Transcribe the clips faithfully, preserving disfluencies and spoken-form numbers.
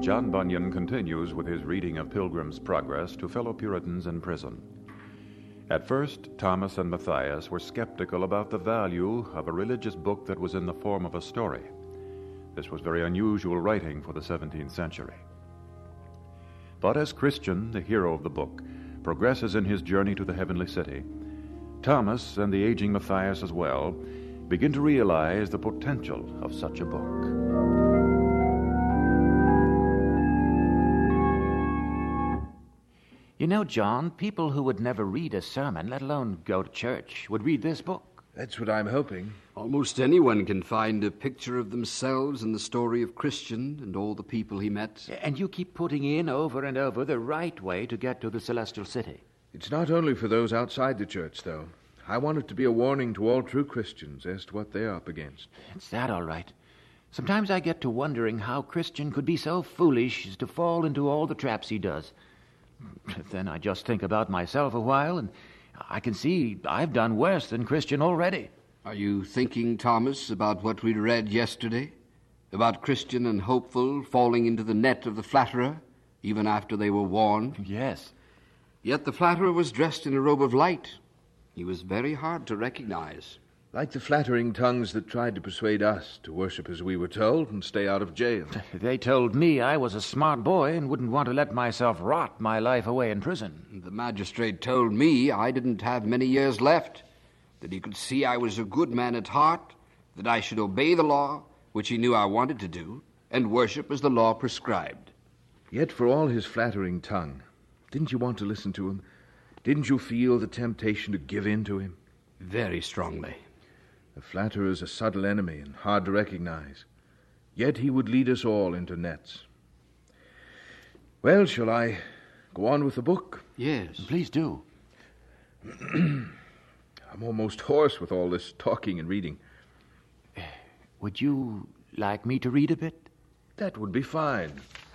John Bunyan continues with his reading of Pilgrim's Progress to fellow Puritans in prison. At first, Thomas and Matthias were skeptical about the value of a religious book that was in the form of a story. This was very unusual writing for the seventeenth century. But as Christian, the hero of the book, progresses in his journey to the heavenly city, Thomas, and the aging Matthias as well, begin to realize the potential of such a book. You know, John, people who would never read a sermon, let alone go to church, would read this book. That's what I'm hoping. Almost anyone can find a picture of themselves in the story of Christian and all the people he met. And you keep putting in over and over the right way to get to the celestial city. It's not only for those outside the church, though. I want it to be a warning to all true Christians as to what they're up against. It's that, all right. Sometimes I get to wondering how Christian could be so foolish as to fall into all the traps he does. Then I just think about myself a while, and I can see I've done worse than Christian already. Are you thinking, Thomas, about what we read yesterday? About Christian and Hopeful falling into the net of the flatterer, even after they were warned? Yes. Yet the flatterer was dressed in a robe of light. He was very hard to recognize. Like the flattering tongues that tried to persuade us to worship as we were told and stay out of jail. They told me I was a smart boy and wouldn't want to let myself rot my life away in prison. The magistrate told me I didn't have many years left, that he could see I was a good man at heart, that I should obey the law, which he knew I wanted to do, and worship as the law prescribed. Yet for all his flattering tongue, didn't you want to listen to him? Didn't you feel the temptation to give in to him? Very strongly. The flatterer is a subtle enemy and hard to recognize. Yet he would lead us all into nets. Well, shall I go on with the book? Yes. Please do. I'm almost hoarse with all this talking and reading. Would you like me to read a bit? That would be fine.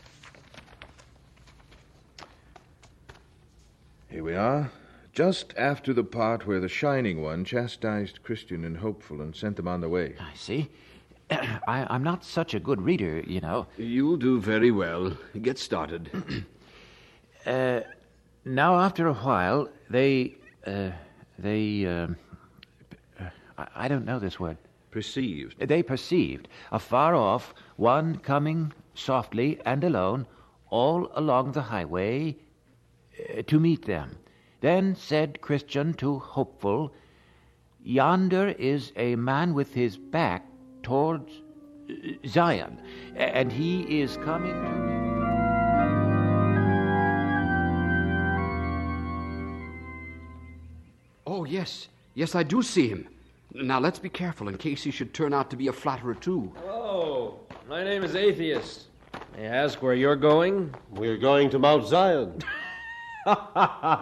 Here we are. Just after the part where the Shining One chastised Christian and Hopeful and sent them on their way. I see. I, I'm not such a good reader, you know. You'll do very well. Get started. uh, now, after a while, they... Uh, they... Uh, I, I don't know this word. Perceived. They perceived, afar off, one coming softly and alone, all along the highway, uh, to meet them. Then said Christian to Hopeful, "Yonder is a man with his back towards Zion, and he is coming to me." Oh, yes. Yes, I do see him. Now, let's be careful in case he should turn out to be a flatterer, too. Hello. My name is Atheist. May I ask where you're going? We're going to Mount Zion. What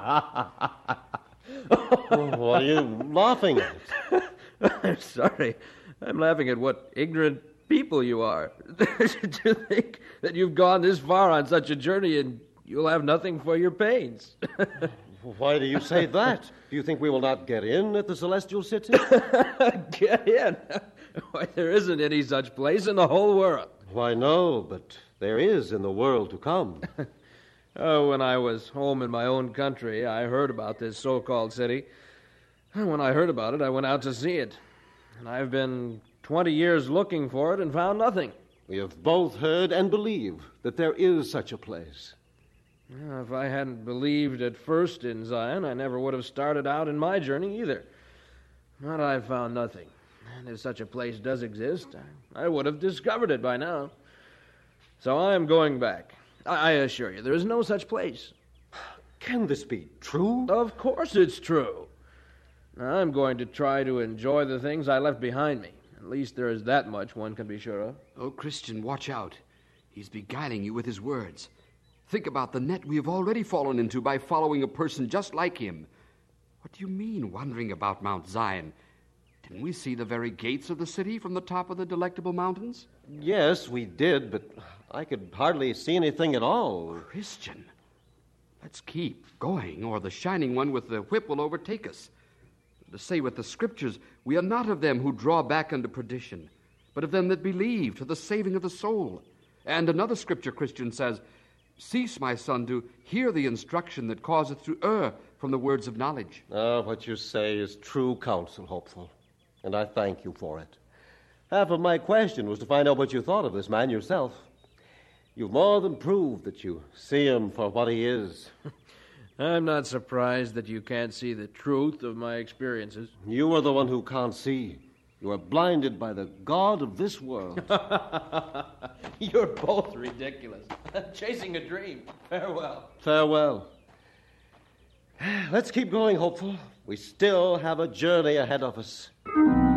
are you laughing at? I'm sorry. I'm laughing at what ignorant people you are. To think that you've gone this far on such a journey and you'll have nothing for your pains. Why do you say that? Do you think we will not get in at the celestial city? Get in? Why, there isn't any such place in the whole world. Why, no, but there is in the world to come. Oh, when I was home in my own country, I heard about this so-called city. And when I heard about it, I went out to see it. And I've been twenty years looking for it and found nothing. We have both heard and believe that there is such a place. Well, if I hadn't believed at first in Zion, I never would have started out in my journey either. But I've found nothing. And if such a place does exist, I, I would have discovered it by now. So I'm going back. I assure you, there is no such place. Can this be true? Of course it's true. Now, I'm going to try to enjoy the things I left behind me. At least there is that much one can be sure of. Oh, Christian, watch out. He's beguiling you with his words. Think about the net we have already fallen into by following a person just like him. What do you mean, wandering about Mount Zion? Didn't we see the very gates of the city from the top of the Delectable Mountains? Yes, we did, but I could hardly see anything at all. Christian, let's keep going, or the Shining One with the whip will overtake us. To say with the Scriptures, we are not of them who draw back unto perdition, but of them that believe to the saving of the soul. And another scripture Christian says, "Cease, my son, to hear the instruction that causeth to err from the words of knowledge." Ah, what you say is true counsel, Hopeful, and I thank you for it. Half of my question was to find out what you thought of this man yourself. You've more than proved that you see him for what he is. I'm not surprised that you can't see the truth of my experiences. You are the one who can't see. You are blinded by the God of this world. You're both ridiculous. Chasing a dream. Farewell. Farewell. Let's keep going, Hopeful. We still have a journey ahead of us.